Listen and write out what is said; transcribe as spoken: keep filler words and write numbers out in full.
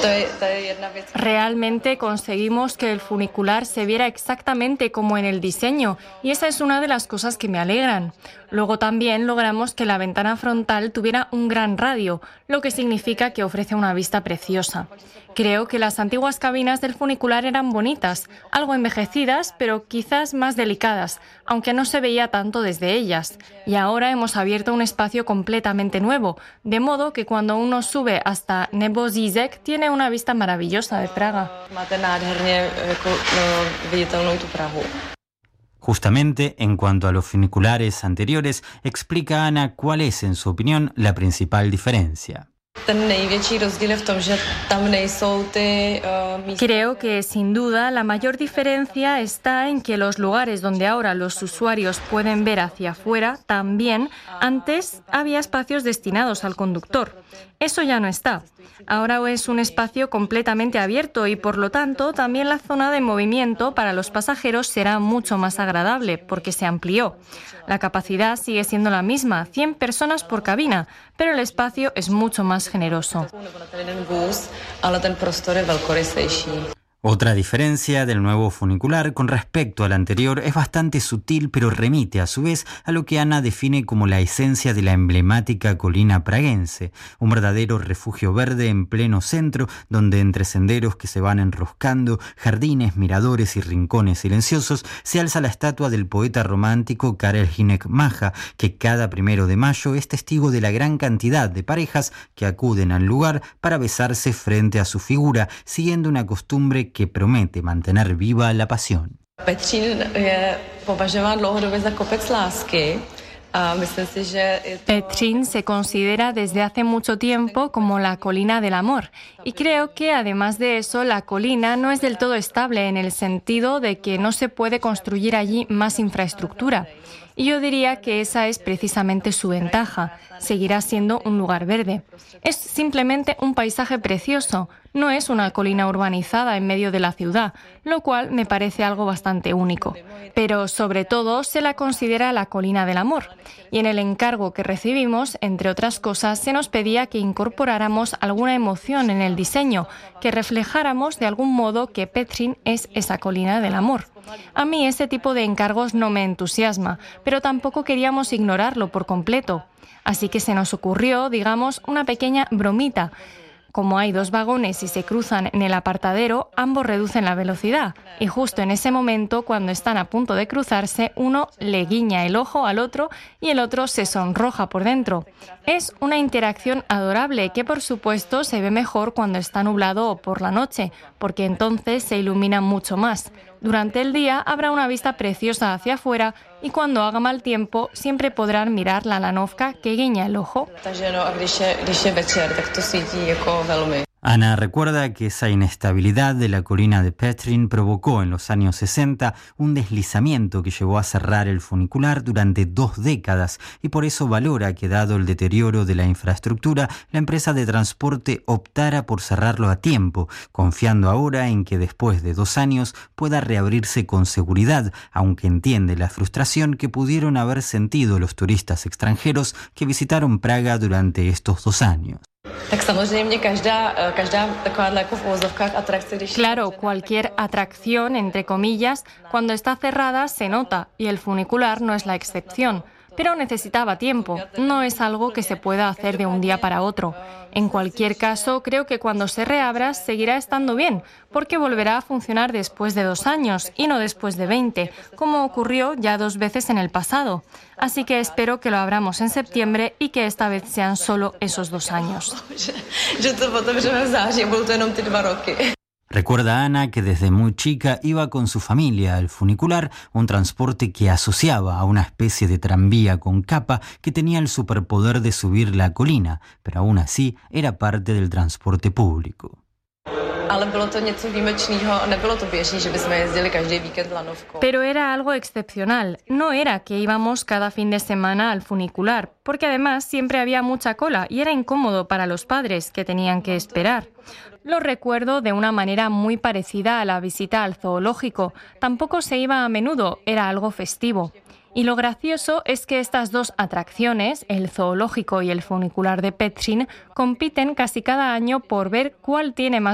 Realmente conseguimos que el funicular se viera exactamente como en el diseño y esa es una de las cosas que me alegran. Luego también logramos que la ventana frontal tuviera un gran radio, lo que significa que ofrece una vista preciosa. Creo que las antiguas cabinas del funicular eran bonitas, algo envejecidas, pero quizás más delicadas, aunque no se veía tanto desde ellas. Y ahora hemos abierto un espacio completamente nuevo, de modo que cuando uno sube hasta Nebo Zizek tiene una vista maravillosa de Praga. Justamente, en cuanto a los funiculares anteriores, explica Ana cuál es, en su opinión, la principal diferencia. Creo que, sin duda, la mayor diferencia está en que los lugares donde ahora los usuarios pueden ver hacia afuera, también antes había espacios destinados al conductor. Eso ya no está. Ahora es un espacio completamente abierto y, por lo tanto, también la zona de movimiento para los pasajeros será mucho más agradable porque se amplió. La capacidad sigue siendo la misma, cien personas por cabina, pero el espacio es mucho más generoso. Otra diferencia del nuevo funicular con respecto al anterior es bastante sutil, pero remite a su vez a lo que Ana define como la esencia de la emblemática colina praguense, un verdadero refugio verde en pleno centro, donde entre senderos que se van enroscando, jardines, miradores y rincones silenciosos, se alza la estatua del poeta romántico Karel Hynek Mácha, que cada primero de mayo es testigo de la gran cantidad de parejas que acuden al lugar para besarse frente a su figura, siguiendo una costumbre que promete mantener viva la pasión. Petřín se considera desde hace mucho tiempo como la colina del amor y creo que además de eso la colina no es del todo estable en el sentido de que no se puede construir allí más infraestructura. Y yo diría que esa es precisamente su ventaja. Seguirá siendo un lugar verde. Es simplemente un paisaje precioso, no es una colina urbanizada en medio de la ciudad, lo cual me parece algo bastante único. Pero sobre todo se la considera la colina del amor. Y en el encargo que recibimos, entre otras cosas, se nos pedía que incorporáramos alguna emoción en el diseño, que reflejáramos de algún modo que Petřín es esa colina del amor. A mí ese tipo de encargos no me entusiasma, pero tampoco queríamos ignorarlo por completo. Así que se nos ocurrió, digamos, una pequeña bromita. Como hay dos vagones y se cruzan en el apartadero, ambos reducen la velocidad. Y justo en ese momento, cuando están a punto de cruzarse, uno le guiña el ojo al otro y el otro se sonroja por dentro. Es una interacción adorable que, por supuesto, se ve mejor cuando está nublado o por la noche, porque entonces se ilumina mucho más. Durante el día habrá una vista preciosa hacia afuera y cuando haga mal tiempo siempre podrán mirar la lanovka que guiña el ojo. Ana recuerda que esa inestabilidad de la colina de Petřín provocó en los años sesenta un deslizamiento que llevó a cerrar el funicular durante dos décadas y por eso valora que, dado el deterioro de la infraestructura, la empresa de transporte optara por cerrarlo a tiempo, confiando ahora en que después de dos años pueda reabrirse con seguridad, aunque entiende la frustración que pudieron haber sentido los turistas extranjeros que visitaron Praga durante estos dos años. Claro, cualquier atracción, entre comillas, cuando está cerrada se nota y el funicular no es la excepción. Pero necesitaba tiempo, no es algo que se pueda hacer de un día para otro. En cualquier caso, creo que cuando se reabra seguirá estando bien, porque volverá a funcionar después de dos años y no después de veinte, como ocurrió ya dos veces en el pasado. Así que espero que lo abramos en septiembre y que esta vez sean solo esos dos años. Recuerda Ana que desde muy chica iba con su familia al funicular, un transporte que asociaba a una especie de tranvía con capa que tenía el superpoder de subir la colina, pero aún así era parte del transporte público. Pero era algo excepcional. No era que íbamos cada fin de semana al funicular, porque además siempre había mucha cola y era incómodo para los padres que tenían que esperar. Lo recuerdo de una manera muy parecida a la visita al zoológico. Tampoco se iba a menudo, era algo festivo. Y lo gracioso es que estas dos atracciones, el zoológico y el funicular de Petřín, compiten casi cada año por ver cuál tiene más